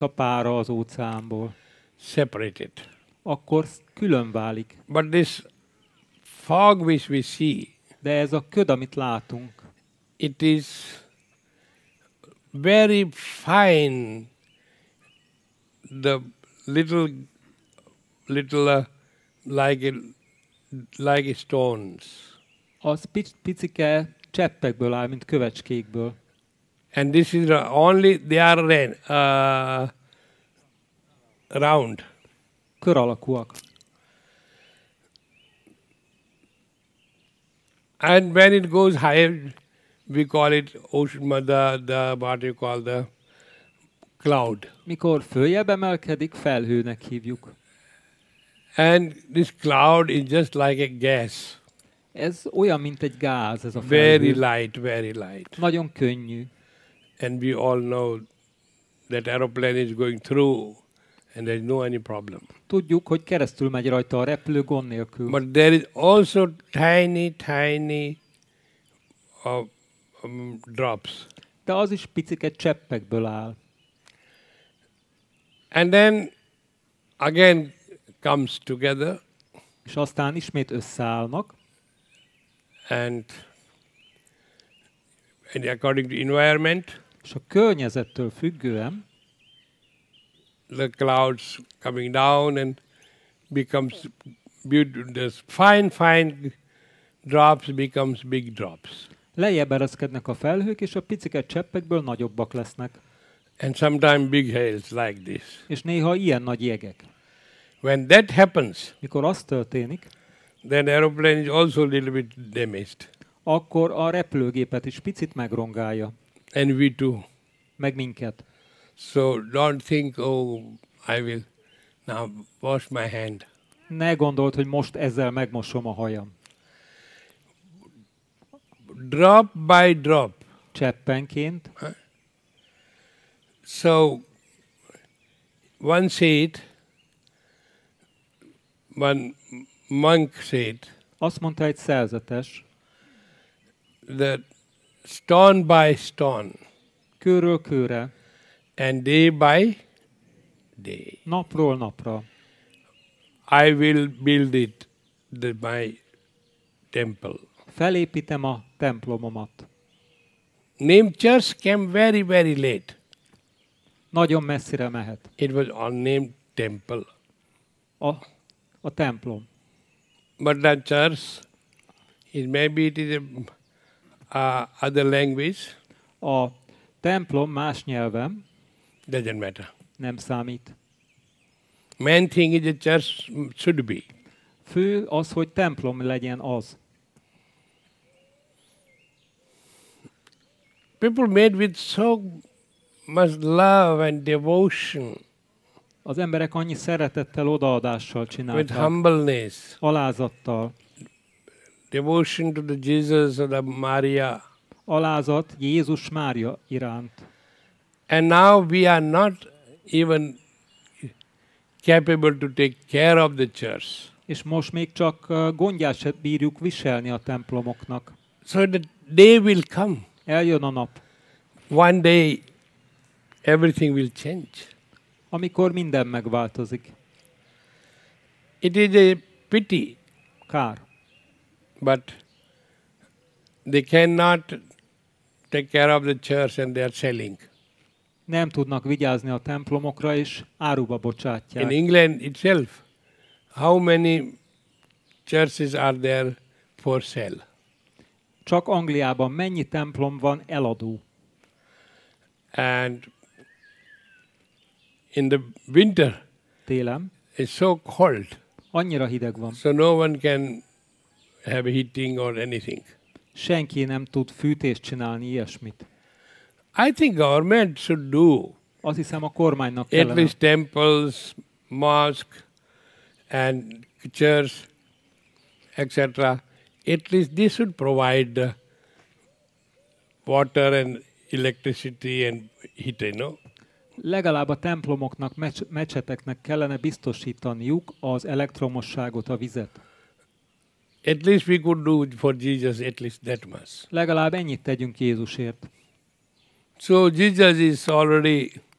a pára az óceánból, separated. akkor külön válik. But this fog which we see, De ez a köd, amit látunk, it is very fine. The little like stones. az picike cseppekből áll, mint kövecskékből. And this is only, they are round. Kör alakúak. And when it goes higher, we call it ocean, the what you call the cloud. Mikor följebb emelkedik, felhőnek hívjuk. And this cloud is just like a gas. Ez olyan, mint egy gáz, ez a Very felhő. light, very light. Nagyon könnyű. And we all know that aeroplane is going through and there is no any problem. Tudjuk, hogy keresztül megy rajta a repülő gond nélkül. But there is also tiny drops. De az is picike cseppekből áll. And then again comes together És aztán ismét összeállnak, and according to environment, és a környezettől függően the clouds coming down and becomes beautiful. This fine drops becomes big drops. lejjebb ereszkednek a felhők, és a picike cseppekből nagyobbak lesznek. And sometimes big hails like this. És néha ilyen nagy jegek. When that happens, Mikor az történik, then aeroplane is also a little bit damaged. akkor a repülőgépet is picit megrongálja. And we too. Meg minket. So don't think, oh, I will now wash my hand. Ne gondold, hogy most ezzel megmosom a hajam. Drop by drop. Cseppenként. So one monk said, Azt mondta egy szerzetes, that stone by stone kőről kőre, and day by day, napról napra I will build it, my temple. felépítem a templomomat. Name church came very, very late. Nagyon messzire mehet. It was unnamed temple. A templom. But the church, maybe it is a other language, A templom más nyelven doesn't matter. nem számít. Main thing is the church should be. Fő az, hogy templom legyen az. People made with so much love and devotion, Az emberek annyi szeretettel, odaadással with csinálták. humbleness, Alázattal. devotion to the Jesus or the Maria. Alázat Jézus Mária iránt. And now we are not even capable to take care of the church. És most még csak gondját se bírjuk viselni a templomoknak. So the day will come. Eljön a nap, One day everything will change. amikor minden megváltozik. It is a pity, Kár. but they cannot take care of the church and they are selling. Nem tudnak vigyázni a templomokra, és áruba In bocsátják. England itself, how many churches are there for sale? Csak Angliában mennyi templom van eladó? And in the winter, Télen it's so cold, annyira hideg van. so no one can have heating or anything. Senki nem tud fűtést csinálni, ilyesmit. I think government should do Azt hiszem, a kormánynak at kellene least temples, mosque, and church, etc. At least they should provide the water and electricity and heat, you know. legalább a templomoknak, mecseteknek kellene biztosítaniuk az elektromosságot, a vizet. At least we could do for Jesus at least that much. Legalább ennyit tegyünk Jézusért. So Jesus is already